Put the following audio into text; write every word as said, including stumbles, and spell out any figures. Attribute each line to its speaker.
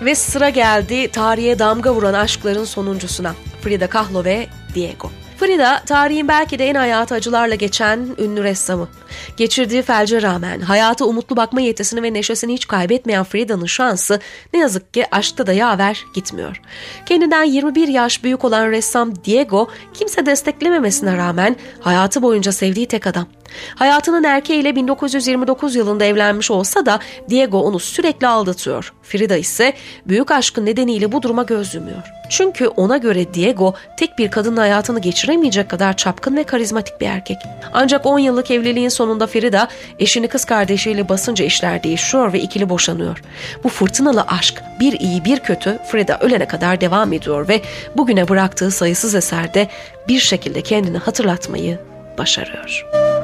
Speaker 1: Ve sıra geldi tarihe damga vuran aşkların sonuncusuna. Frida Kahlo ve Diego. Frida, tarihin belki de en hayatı acılarla geçen ünlü ressamı. Geçirdiği felce rağmen hayata umutlu bakma yetisini ve neşesini hiç kaybetmeyen Frida'nın şansı ne yazık ki aşkta da yaver gitmiyor. Kendinden yirmi bir yaş büyük olan ressam Diego, kimse desteklememesine rağmen hayatı boyunca sevdiği tek adam. Hayatının erkeğiyle bin dokuz yüz yirmi dokuz yılında evlenmiş olsa da Diego onu sürekli aldatıyor. Frida ise büyük aşkın nedeniyle bu duruma göz yumuyor. Çünkü ona göre Diego tek bir kadının hayatını geçiremeyecek kadar çapkın ve karizmatik bir erkek. Ancak on yıllık evliliğin sonunda Frida eşini kız kardeşiyle basınca işler değişiyor ve ikili boşanıyor. Bu fırtınalı aşk bir iyi bir kötü Frida ölene kadar devam ediyor ve bugüne bıraktığı sayısız eserde bir şekilde kendini hatırlatmayı başarıyor.